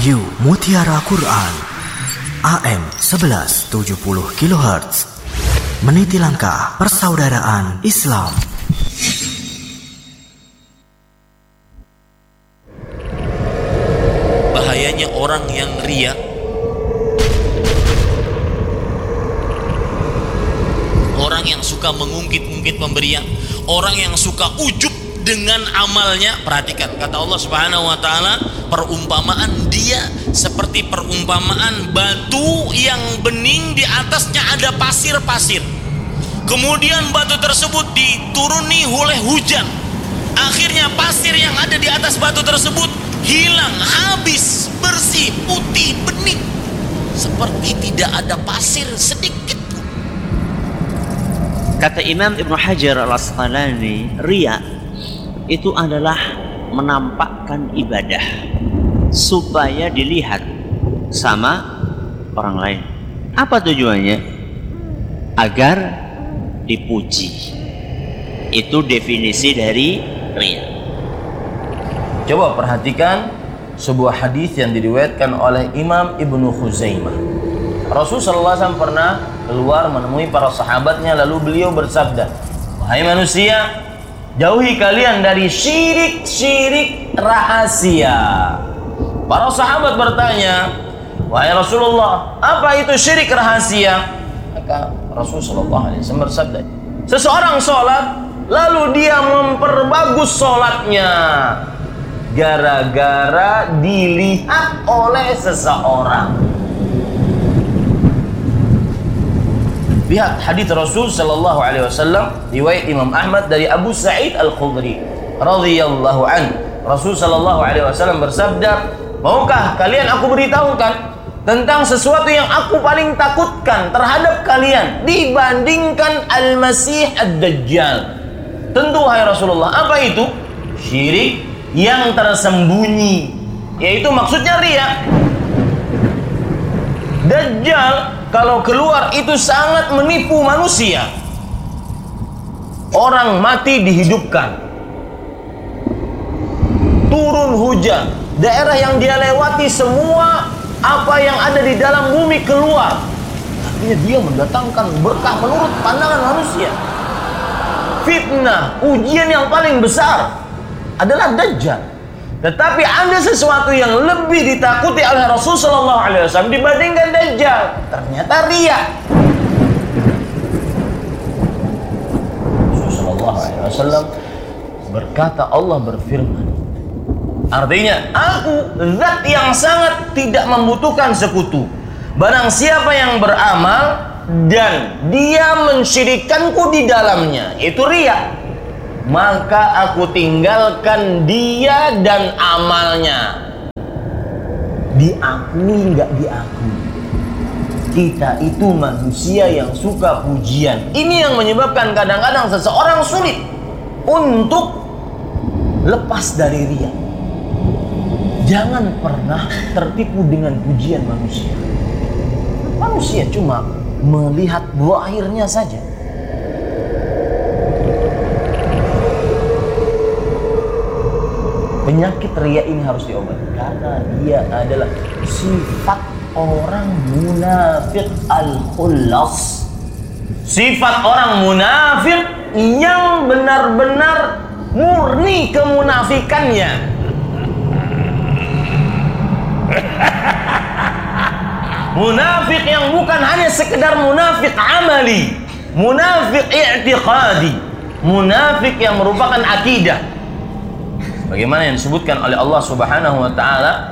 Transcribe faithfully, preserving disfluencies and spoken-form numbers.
Radio Mutiara Quran A M sebelas tujuh puluh kilohertz, meniti langkah persaudaraan Islam. Bahayanya orang yang riya, orang yang suka mengungkit-ungkit pemberian, orang yang suka ujub dengan amalnya. Perhatikan kata Allah Subhanahu wa taala, perumpamaan dia seperti perumpamaan batu yang bening, di atasnya ada pasir-pasir. Kemudian batu tersebut dituruni oleh hujan. Akhirnya pasir yang ada di atas batu tersebut hilang, habis, bersih, putih, bening, seperti tidak ada pasir sedikit. Kata Imam Ibnu Hajar Al-Asqalani, riya itu adalah menampakkan ibadah supaya dilihat sama orang lain. Apa tujuannya? Agar dipuji. Itu definisi dari riya. Coba perhatikan sebuah hadis yang diriwayatkan oleh Imam Ibnu Khuzaimah. Rasulullah shallallahu alaihi wasallam pernah keluar menemui para sahabatnya, lalu beliau bersabda, "Wahai manusia, jauhi kalian dari syirik-syirik rahasia." Para sahabat bertanya, "Wahai Rasulullah, apa itu syirik rahasia?" Maka Rasulullah shallallahu alaihi wasallam bersabda, "Seseorang sholat, lalu dia memperbagus sholatnya gara-gara dilihat oleh seseorang." Lihat hadis Rasul sallallahu alaihi wasallam riwayat Imam Ahmad dari Abu Sa'id Al-Khudri radhiyallahu an. Rasul sallallahu alaihi wasallam bersabda, "Maukah kalian aku beritahukan tentang sesuatu yang aku paling takutkan terhadap kalian dibandingkan Al-Masih Ad-Dajjal?" Tentu wahai Rasulullah, apa itu? Syirik yang tersembunyi, yaitu maksudnya riya. Dajjal kalau keluar itu sangat menipu manusia. Orang mati dihidupkan, turun hujan, daerah yang dia lewati semua apa yang ada di dalam bumi keluar. Artinya dia mendatangkan berkah menurut pandangan manusia. Fitnah, ujian yang paling besar adalah Dajjal. Tetapi ada sesuatu yang lebih ditakuti oleh Rasulullah shallallahu alaihi wasallam dibandingkan Dajjal. Ternyata riya. Rasulullah shallallahu alaihi wasallam berkata, Allah berfirman, artinya, aku zat yang sangat tidak membutuhkan sekutu. Barang siapa yang beramal dan dia mensyirikkanku di dalamnya, itu riya, maka aku tinggalkan dia dan amalnya. Diakui nggak diakui, kita itu manusia yang suka pujian. Ini yang menyebabkan kadang-kadang seseorang sulit untuk lepas dari riya. Jangan pernah tertipu dengan pujian manusia. Manusia cuma melihat zahirnya saja. Penyakit riya ini harus diobati karena dia adalah sifat orang munafik al-khullas. Sifat orang munafik yang benar-benar murni kemunafikannya. Munafik yang bukan hanya sekedar munafik amali, munafik i'tiqadi, munafik yang merupakan akidah. Bagaimana yang disebutkan oleh Allah Subhanahu wa taala